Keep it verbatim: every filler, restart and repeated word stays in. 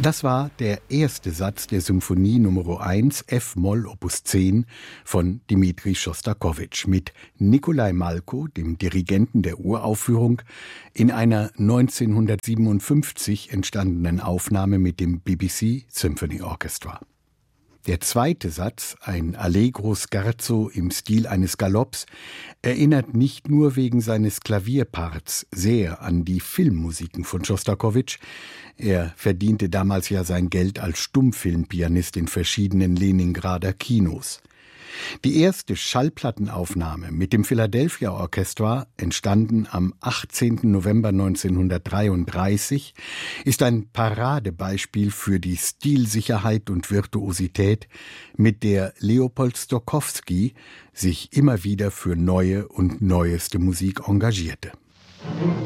Das war der erste Satz der Symphonie Nummer eins F-Moll Opus zehn von Dmitri Schostakowitsch mit Nikolai Malko, dem Dirigenten der Uraufführung, in einer neunzehnhundertsiebenundfünfzig entstandenen Aufnahme mit dem B B C Symphony Orchestra. Der zweite Satz, ein Allegro Scherzo im Stil eines Galopps, erinnert nicht nur wegen seines Klavierparts sehr an die Filmmusiken von Schostakowitsch. Er verdiente damals ja sein Geld als Stummfilmpianist in verschiedenen Leningrader Kinos. Die erste Schallplattenaufnahme mit dem Philadelphia Orchestra, entstanden am achtzehnten November neunzehnhundertdreiunddreißig, ist ein Paradebeispiel für die Stilsicherheit und Virtuosität, mit der Leopold Stokowski sich immer wieder für neue und neueste Musik engagierte.